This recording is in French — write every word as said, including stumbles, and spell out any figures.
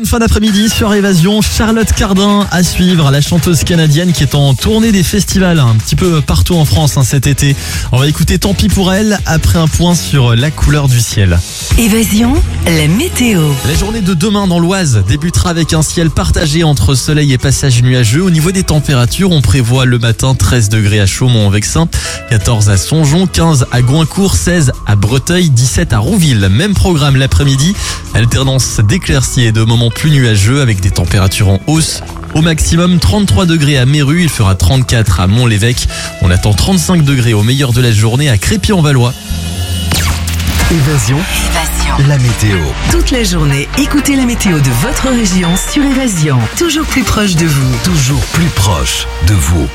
Fin d'après-midi sur Évasion, Charlotte Cardin à suivre, la chanteuse canadienne qui est en tournée des festivals un petit peu partout en France hein, cet été. On va écouter Tant pis pour elle après un point sur la couleur du ciel. Évasion, la météo. La journée de demain dans l'Oise débutera avec un ciel partagé entre soleil et passage nuageux. Au niveau des températures, on prévoit le matin treize degrés à Chaumont-en-Vexin, quatorze à Songeon, quinze à Goincourt, seize à Breteuil, dix-sept à Rouville. Même programme l'après-midi, alternance d'éclaircies et de moments plus nuageux avec des températures en hausse. Au maximum trente-trois degrés à Méru, il fera trente-quatre à Mont-l'Évêque. On attend trente-cinq degrés au meilleur de la journée à Crépy-en-Valois. Évasion, Évasion. la météo. Toute la journée, écoutez la météo de votre région sur Évasion. Toujours plus proche de vous. Toujours plus proche de vous.